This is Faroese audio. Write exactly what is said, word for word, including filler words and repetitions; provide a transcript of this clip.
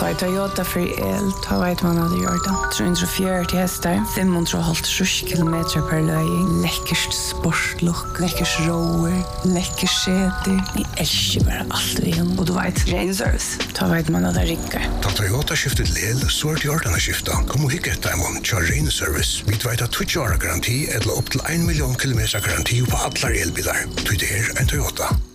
var Toyota för el, ta vet man hade gjort det. trehundrafjøruti hästar, femhundrahalvtrýss kilometer per löjning. Läckert sportlook, läckert rower, läckert sete. Vi älskar bara allt vi har. Och du vet, rain service, ta vet man hade rickar. Ta Toyota skiftet lel, så är det gjort att skifta. Kom och hicka ett demon, kör rain service. Vi vet att tjugo år garanti eller upp till en miljon kilometer garanti på alla elbilar. Du det är en Toyota.